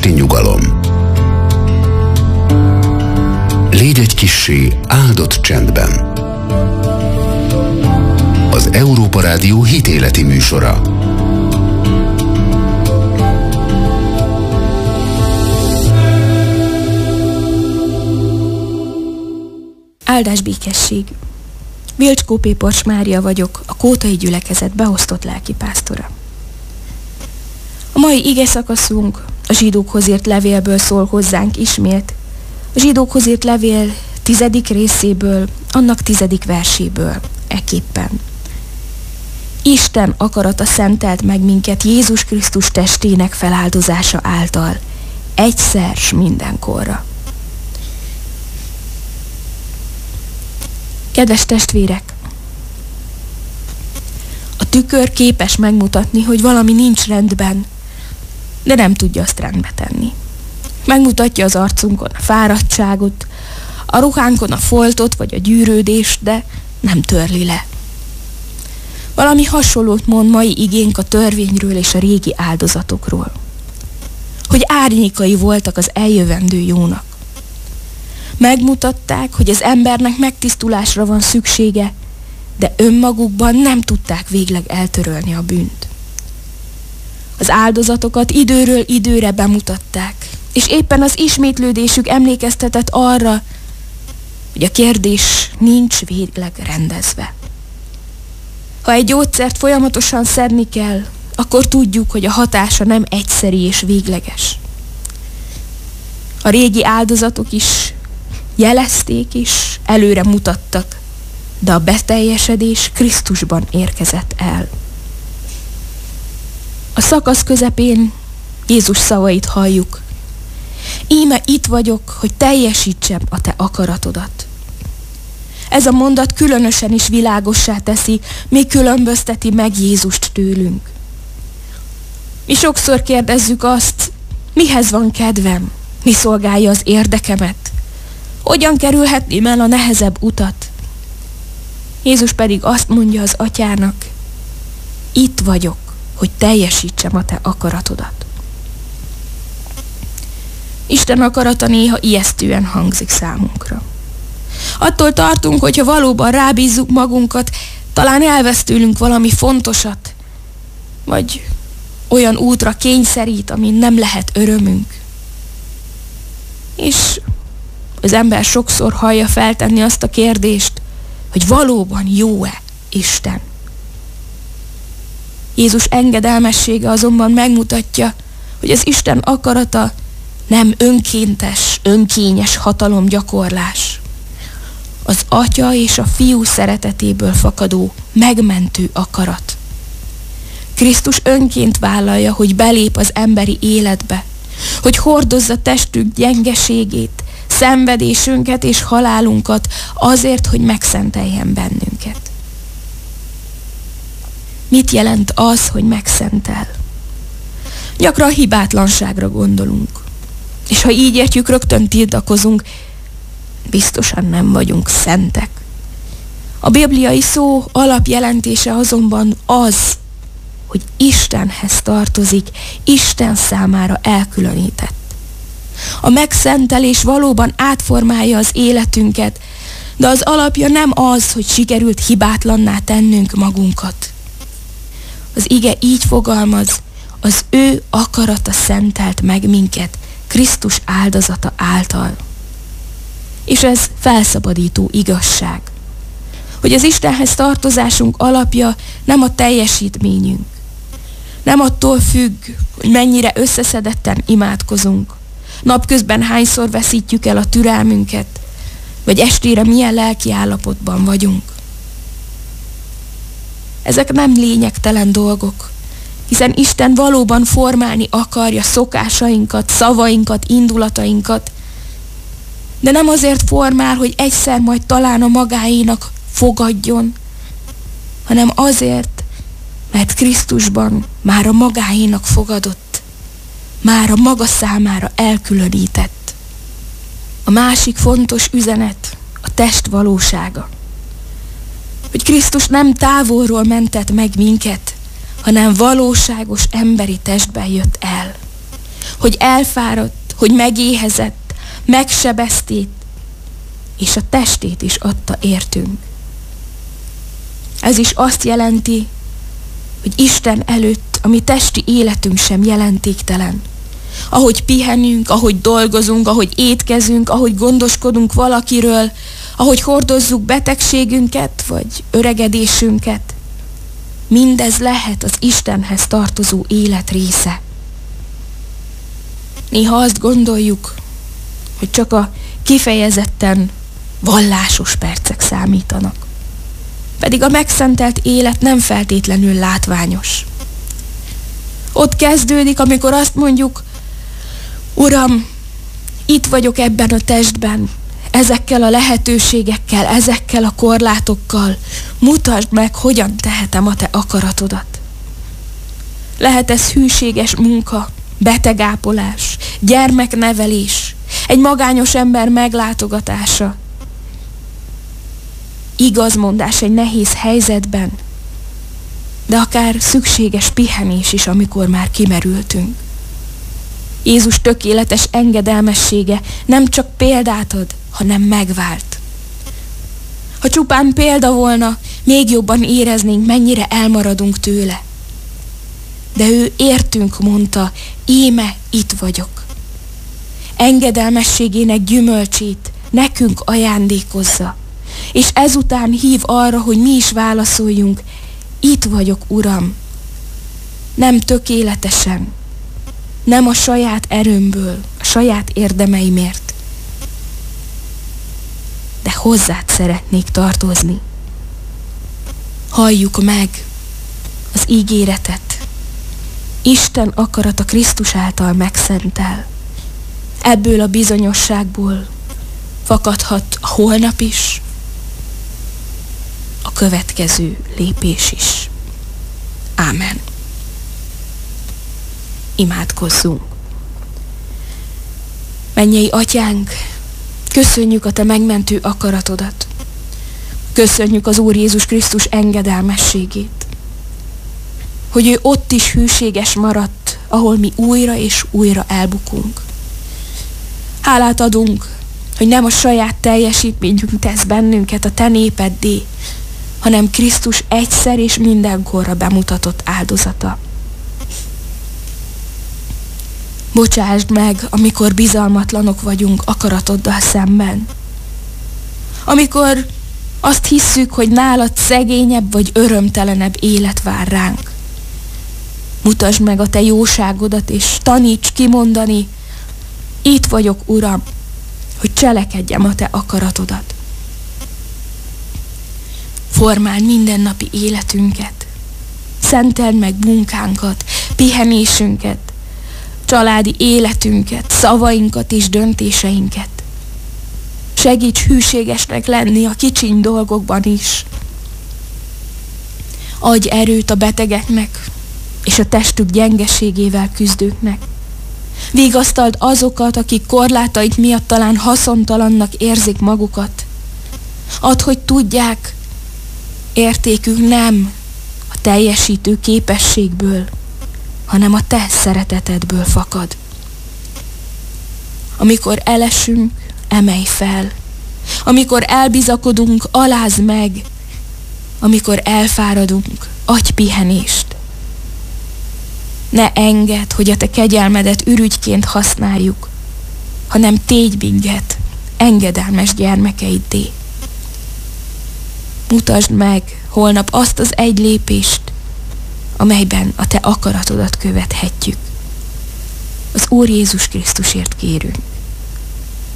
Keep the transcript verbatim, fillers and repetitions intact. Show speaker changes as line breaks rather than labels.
esti nyugalom. Légy egy kissé áldott csendben. Az Európa Rádió hitéleti műsora.
Áldás békesség! Vilcskó P. Pors Mária vagyok, a Kótai Gyülekezet beosztott lelkipásztora. A mai ige szakaszunk a zsidókhoz írt levélből szól hozzánk ismét, a zsidókhoz írt levél tizedik részéből, annak tizedik verséből, ekképpen. Isten akarata szentelt meg minket Jézus Krisztus testének feláldozása által, egyszer s mindenkorra. Kedves testvérek! A tükör képes megmutatni, hogy valami nincs rendben, de nem tudja azt rendbe tenni. Megmutatja az arcunkon a fáradtságot, a ruhánkon a foltot vagy a gyűrődést, de nem törli le. Valami hasonlót mond mai igénk a törvényről és a régi áldozatokról. Hogy árnyékai voltak az eljövendő jónak. Megmutatták, hogy az embernek megtisztulásra van szüksége, de önmagukban nem tudták végleg eltörölni a bűnt. Az áldozatokat időről időre bemutatták, és éppen az ismétlődésük emlékeztetett arra, hogy a kérdés nincs végleg rendezve. Ha egy gyógyszert folyamatosan szedni kell, akkor tudjuk, hogy a hatása nem egyszeri és végleges. A régi áldozatok is jelezték és előre mutattak, de a beteljesedés Krisztusban érkezett el. A szakasz közepén Jézus szavait halljuk. Íme itt vagyok, hogy teljesítsem a te akaratodat. Ez a mondat különösen is világossá teszi, mi különbözteti meg Jézust tőlünk. Mi sokszor kérdezzük azt, mihez van kedvem, mi szolgálja az érdekemet, hogyan kerülhetném el a nehezebb utat. Jézus pedig azt mondja az atyának, itt vagyok, hogy teljesítsem a te akaratodat. Isten akarata néha ijesztően hangzik számunkra. Attól tartunk, hogyha valóban rábízzuk magunkat, talán elvesz tőlünk valami fontosat, vagy olyan útra kényszerít, amin nem lehet örömünk. És az ember sokszor hallja feltenni azt a kérdést, hogy valóban jó-e Isten. Jézus engedelmessége azonban megmutatja, hogy az Isten akarata nem önkéntes, önkényes hatalomgyakorlás. Az Atya és a Fiú szeretetéből fakadó, megmentő akarat. Krisztus önként vállalja, hogy belép az emberi életbe, hogy hordozza testünk gyengeségét, szenvedésünket és halálunkat azért, hogy megszenteljen bennünket. Mit jelent az, hogy megszentel? Gyakran hibátlanságra gondolunk. És ha így értjük, rögtön tiltakozunk, biztosan nem vagyunk szentek. A bibliai szó alapjelentése azonban az, hogy Istenhez tartozik, Isten számára elkülönített. A megszentelés valóban átformálja az életünket, de az alapja nem az, hogy sikerült hibátlanná tennünk magunkat. Az ige így fogalmaz, az ő akarata szentelt meg minket Krisztus áldozata által. És ez felszabadító igazság, hogy az Istenhez tartozásunk alapja nem a teljesítményünk, nem attól függ, hogy mennyire összeszedetten imádkozunk, napközben hányszor veszítjük el a türelmünket, vagy estére milyen lelki állapotban vagyunk. Ezek nem lényegtelen dolgok, hiszen Isten valóban formálni akarja szokásainkat, szavainkat, indulatainkat, de nem azért formál, hogy egyszer majd talán a magáénak fogadjon, hanem azért, mert Krisztusban már a magáénak fogadott, már a maga számára elkülönített. A másik fontos üzenet a test valósága. Hogy Krisztus nem távolról mentett meg minket, hanem valóságos emberi testben jött el. hogy elfáradt, hogy megéhezett, megsebesztét, és a testét is adta értünk. Ez is azt jelenti, hogy Isten előtt a mi testi életünk sem jelentéktelen. Ahogy pihenünk, ahogy dolgozunk, ahogy étkezünk, ahogy gondoskodunk valakiről, ahogy hordozzuk betegségünket, vagy öregedésünket, mindez lehet az Istenhez tartozó élet része. Néha azt gondoljuk, hogy csak a kifejezetten vallásos percek számítanak. Pedig a megszentelt élet nem feltétlenül látványos. Ott kezdődik, amikor azt mondjuk, Uram, itt vagyok ebben a testben, ezekkel a lehetőségekkel, ezekkel a korlátokkal, mutasd meg, hogyan tehetem a te akaratodat. Lehet ez hűséges munka, betegápolás, gyermeknevelés, egy magányos ember meglátogatása, igazmondás egy nehéz helyzetben, de akár szükséges pihenés is, amikor már kimerültünk. Jézus tökéletes engedelmessége nem csak példát ad, hanem megvált. Ha csupán példa volna, még jobban éreznénk, mennyire elmaradunk tőle. De ő értünk mondta, íme itt vagyok. Engedelmességének gyümölcsét nekünk ajándékozza, és ezután hív arra, hogy mi is válaszoljunk, itt vagyok, Uram. Nem tökéletesen, nem a saját erőmből, a saját érdemeimért, de hozzád szeretnék tartozni. Halljuk meg az ígéretet. Isten akarata Krisztus által megszentel. Ebből a bizonyosságból fakadhat a holnap is, a következő lépés is. Ámen. Imádkozzunk. Mennyei Atyánk, köszönjük a te megmentő akaratodat. Köszönjük az Úr Jézus Krisztus engedelmességét, hogy ő ott is hűséges maradt, ahol mi újra és újra elbukunk. Hálát adunk, hogy nem a saját teljesítményünk tesz bennünket a te népeddé, hanem Krisztus egyszer és mindenkorra bemutatott áldozata. Bocsásd meg, amikor bizalmatlanok vagyunk akaratoddal szemben. Amikor azt hisszük, hogy nálad szegényebb vagy örömtelenebb élet vár ránk. Mutasd meg a te jóságodat, és taníts kimondani, itt vagyok, Uram, hogy cselekedjem a te akaratodat. Formáld mindennapi életünket, szenteld meg munkánkat, pihenésünket, családi életünket, szavainkat és döntéseinket. Segíts hűségesnek lenni a kicsiny dolgokban is. Adj erőt a betegeknek és a testük gyengeségével küzdőknek. Vigasztald azokat, akik korlátaik miatt talán haszontalannak érzik magukat. Add, hogy tudják, értékük nem a teljesítő képességből, hanem a te szeretetedből fakad. Amikor elesünk, emelj fel. Amikor elbizakodunk, alázd meg. Amikor elfáradunk, adj pihenést. Ne engedd, hogy a te kegyelmedet ürügyként használjuk, hanem tégy minket engedelmes gyermekeiddé. Mutasd meg holnap azt az egy lépést, amelyben a te akaratodat követhetjük. Az Úr Jézus Krisztusért kérünk.